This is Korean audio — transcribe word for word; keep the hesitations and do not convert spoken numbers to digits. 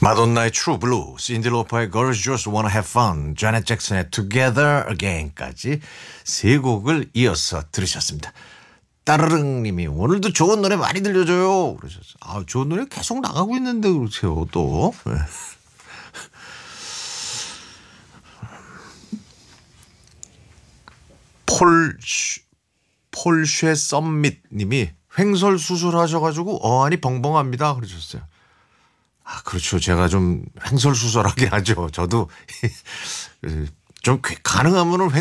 마돈나의 True Blue, 신디 로퍼의 Girls Just Wanna Have Fun, 자넷 잭슨의 Together Again까지 세 곡을 이어서 들으셨습니다. 따르릉님이 오늘도 좋은 노래 많이 들려줘요 그러셨어요. 아, 좋은 노래 계속 나가고 있는데 그러세요 또. 네. 폴 폴쉐 썸밋님이 횡설 수술하셔가지고 어안이 벙벙합니다 그러셨어요. 아, 그렇죠. 제가 좀 횡설수설하게 하죠. 저도 좀 가능하면은